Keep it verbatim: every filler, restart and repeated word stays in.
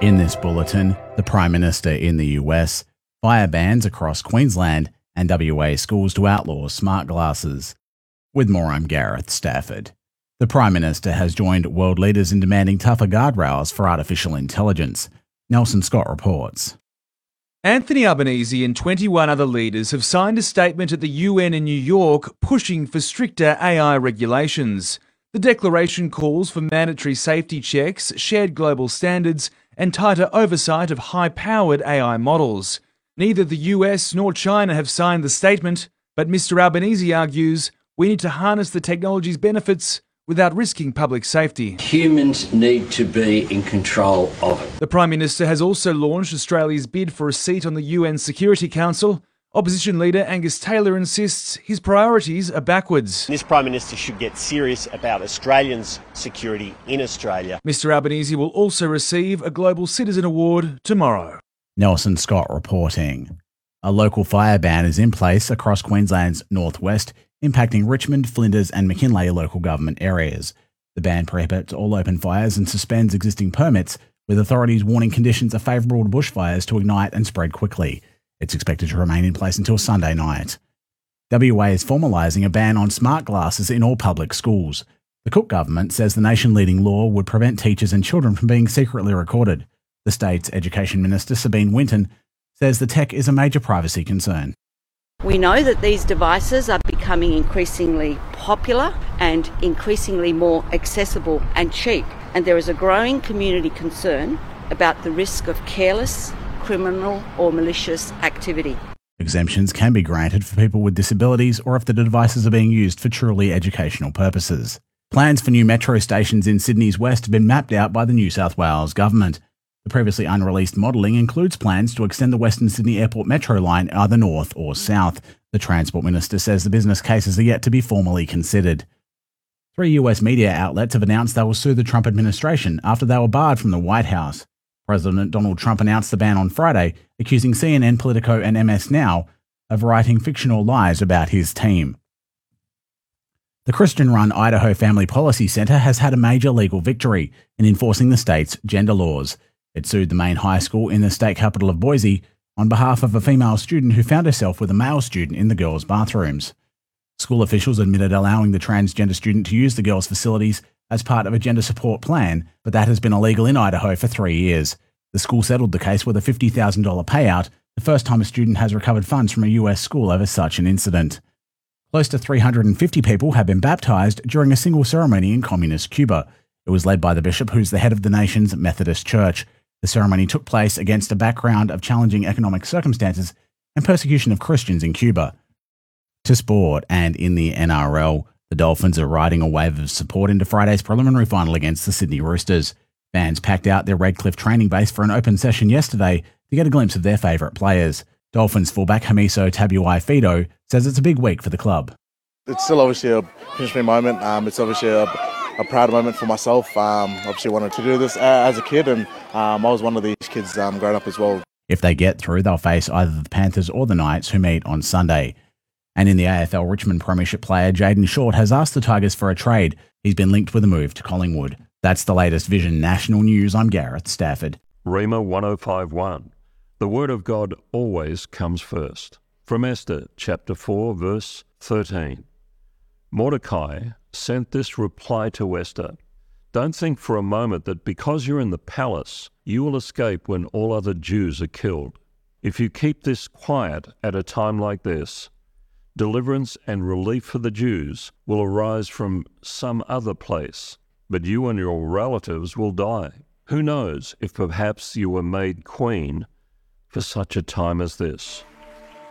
In this bulletin, the Prime Minister in the U S, fire bans across Queensland and W A schools to outlaw smart glasses. With more, I'm Gareth Stafford. The Prime Minister has joined world leaders in demanding tougher guardrails for artificial intelligence. Nelson Scott reports. Anthony Albanese and twenty-one other leaders have signed a statement at the U N in New York pushing for stricter A I regulations. The declaration calls for mandatory safety checks, shared global standards, and tighter oversight of high-powered A I models. Neither the U S nor China have signed the statement, but Mister Albanese argues we need to harness the technology's benefits without risking public safety. Humans need to be in control of it. The Prime Minister has also launched Australia's bid for a seat on the U N Security Council. Opposition leader Angus Taylor insists his priorities are backwards. This Prime Minister should get serious about Australians' security in Australia. Mister Albanese will also receive a Global Citizen Award tomorrow. Nelson Scott reporting. A local fire ban is in place across Queensland's northwest, impacting Richmond, Flinders and McKinley local government areas. The ban prohibits all open fires and suspends existing permits, with authorities warning conditions are favourable to bushfires to ignite and spread quickly. It's expected to remain in place until Sunday night. W A is formalising a ban on smart glasses in all public schools. The Cook government says the nation-leading law would prevent teachers and children from being secretly recorded. The state's Education Minister, Sabine Winton, says the tech is a major privacy concern. We know that these devices are becoming increasingly popular and increasingly more accessible and cheap, and there is a growing community concern about the risk of careless, criminal or malicious activity. Exemptions can be granted for people with disabilities or if the devices are being used for truly educational purposes. Plans for new metro stations in Sydney's west have been mapped out by the New South Wales government. The previously unreleased modelling includes plans to extend the Western Sydney Airport Metro line either north or south. The Transport Minister says the business cases are yet to be formally considered. Three U S media outlets have announced they will sue the Trump administration after they were barred from the White House. President Donald Trump announced the ban on Friday, accusing C N N, Politico and M S Now of writing fictional lies about his team. The Christian-run Idaho Family Policy Center has had a major legal victory in enforcing the state's gender laws. It sued the main high school in the state capital of Boise on behalf of a female student who found herself with a male student in the girls' bathrooms. School officials admitted allowing the transgender student to use the girls' facilities as part of a gender support plan, but that has been illegal in Idaho for three years. The school settled the case with a fifty thousand dollars payout, the first time a student has recovered funds from a U S school over such an incident. Close to three hundred fifty people have been baptized during a single ceremony in communist Cuba. It was led by the bishop, who's the head of the nation's Methodist Church. The ceremony took place against a background of challenging economic circumstances and persecution of Christians in Cuba. To sport, and in the N R L, the Dolphins are riding a wave of support into Friday's preliminary final against the Sydney Roosters. Fans packed out their Redcliffe training base for an open session yesterday to get a glimpse of their favourite players. Dolphins fullback Hamiso Tabuai-Fidow says it's a big week for the club. It's still obviously a finish me moment. Um, it's obviously a, a proud moment for myself. Um, obviously wanted to do this uh, as a kid, and um, I was one of these kids um, growing up as well. If they get through, they'll face either the Panthers or the Knights, who meet on Sunday. And in the A F L, Richmond Premiership player Jayden Short has asked the Tigers for a trade. He's been linked with a move to Collingwood. That's the latest Vision National News. I'm Gareth Stafford. Rhema one oh five point one. The Word of God always comes first. From Esther, chapter four, verse thirteen. Mordecai sent this reply to Esther. Don't think for a moment that because you're in the palace, you will escape when all other Jews are killed. If you keep this quiet at a time like this, deliverance and relief for the Jews will arise from some other place, but you and your relatives will die. Who knows if perhaps you were made queen for such a time as this?